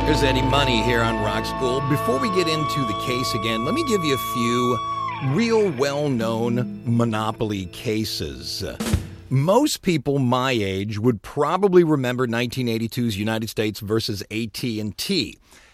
There's Eddie Money here on Rock School. Before we get into the case again, let me give you a few real well-known Monopoly cases. Most people my age would probably remember 1982's United States versus AT&T.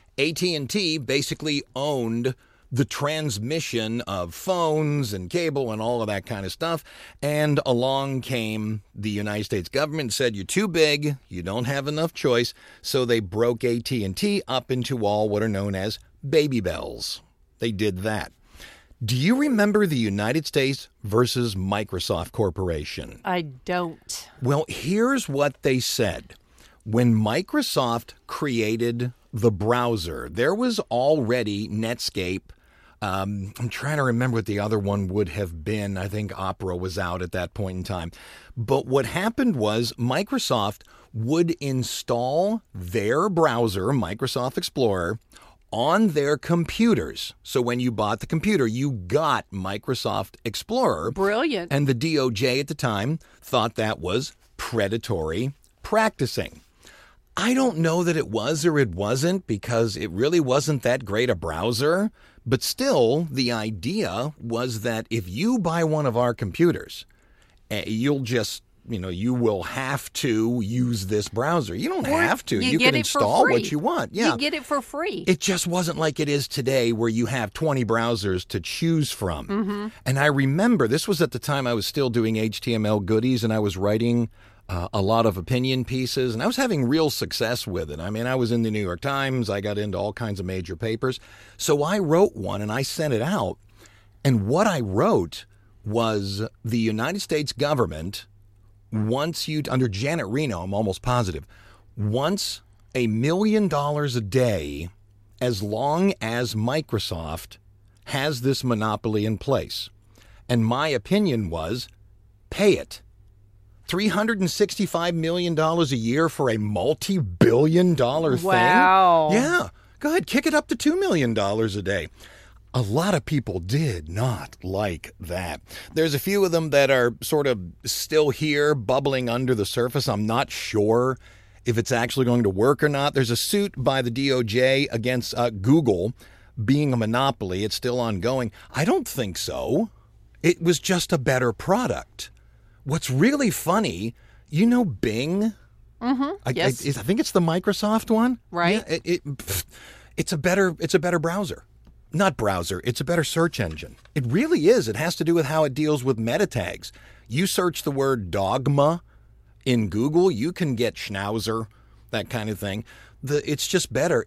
AT&T basically owned the transmission of phones and cable and all of that kind of stuff. And along came the United States government and said, you're too big, you don't have enough choice. So they broke AT&T up into all what are known as baby bells. They did that. Do you remember the United States versus Microsoft Corporation? I don't. Well, here's what they said. When Microsoft created the browser, there was already Netscape. I'm trying to remember what the other one would have been. I think Opera was out at that point in time. But what happened was Microsoft would install their browser, Microsoft Explorer, on their computers. So when you bought the computer, you got Microsoft Explorer. Brilliant. And the DOJ at the time thought that was predatory practicing. I don't know that it was or it wasn't, because it really wasn't that great a browser. But still, the idea was that if you buy one of our computers, you'll just, you will have to use this browser. You don't have to. You can install what you want. Yeah. You get it for free. It just wasn't like it is today where you have 20 browsers to choose from. Mm-hmm. And I remember this was at the time I was still doing HTML goodies and I was writing a lot of opinion pieces, and I was having real success with it. I mean, I was in the New York Times. I got into all kinds of major papers. So I wrote one and I sent it out. And what I wrote was the United States government wants you, under Janet Reno, I'm almost positive, wants $1 million a day as long as Microsoft has this monopoly in place. And my opinion was, pay it. $365 million a year for a multi-billion-dollar thing? Wow. Yeah. Go ahead, kick it up to $2 million a day. A lot of people did not like that. There's a few of them that are sort of still here, bubbling under the surface. I'm not sure if it's actually going to work or not. There's a suit by the DOJ against Google being a monopoly. It's still ongoing. I don't think so. It was just a better product. What's really funny, Bing? Mm-hmm. Yes. I think it's the Microsoft one. Right. Yeah, it's a better browser. Not browser, it's a better search engine. It really is. It has to do with how it deals with meta tags. You search the word dogma in Google, you can get schnauzer, that kind of thing. It's just better.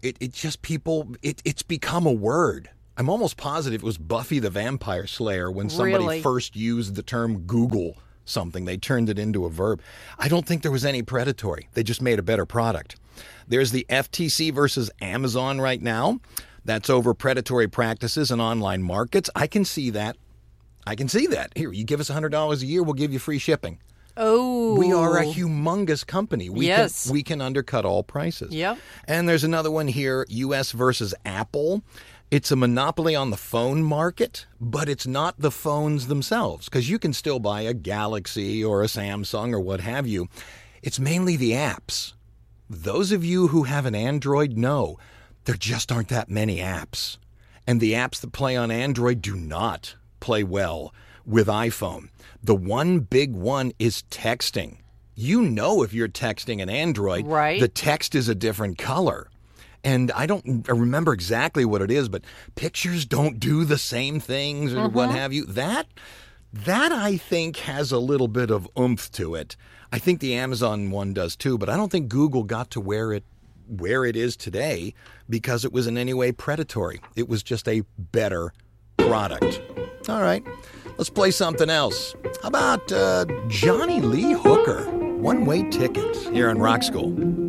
It's become a word. I'm almost positive it was Buffy the Vampire Slayer when somebody first used the term Google something. They turned it into a verb. I don't think there was any predatory. They just made a better product. There's the FTC versus Amazon right now. That's over predatory practices in online markets. I can see that. Here, you give us $100 a year, we'll give you free shipping. Oh. We are a humongous company. Yes. We can undercut all prices. Yep. And there's another one here, U.S. versus Apple. It's a monopoly on the phone market, but it's not the phones themselves, because you can still buy a Galaxy or a Samsung or what have you. It's mainly the apps. Those of you who have an Android know there just aren't that many apps. And the apps that play on Android do not play well with iPhone. The one big one is texting. If you're texting an Android, right, the text is a different color. And I don't remember exactly what it is, but pictures don't do the same things or what have you. That I think has a little bit of oomph to it. I think the Amazon one does too, but I don't think Google got to where it is today because it was in any way predatory. It was just a better product. All right, let's play something else. How about Johnny Lee Hooker, One Way Ticket, here on Rock School.